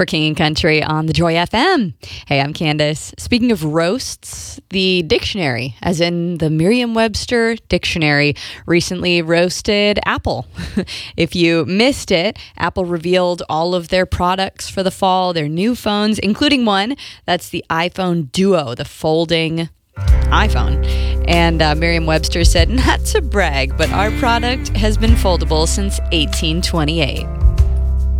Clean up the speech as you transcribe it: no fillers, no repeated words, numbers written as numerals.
for King and Country on the Joy FM. Hey, I'm Candace. Speaking of roasts, the dictionary, as in the Merriam-Webster dictionary, recently roasted Apple. If you missed it, Apple revealed all of their products for the fall, their new phones, including one that's the iPhone Duo, the folding iPhone. And Merriam-Webster said, not to brag, but our product has been foldable since 1828.